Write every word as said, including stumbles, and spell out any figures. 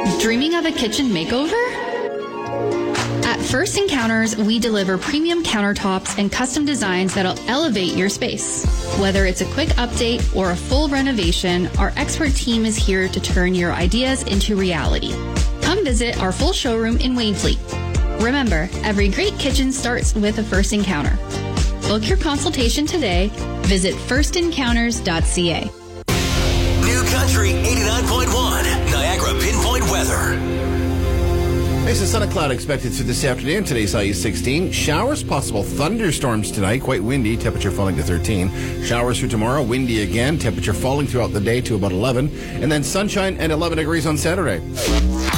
Dreaming of a kitchen makeover? At First Encounters, we deliver premium countertops and custom designs that'll elevate your space. Whether it's a quick update or a full renovation, our expert team is here to turn your ideas into reality. Come visit our full showroom in Wainfleet. Remember, every great kitchen starts with a first encounter. Book your consultation today. Visit first encounters dot c a. New Country eighty-nine point one, Niagara Pinpoint Weather. Hey, so sun and cloud expected through this afternoon. Today's high is sixteen. Showers, possible thunderstorms tonight. Quite windy. Temperature falling to thirteen. Showers for tomorrow. Windy again. Temperature falling throughout the day to about eleven. And then sunshine and eleven degrees on Saturday.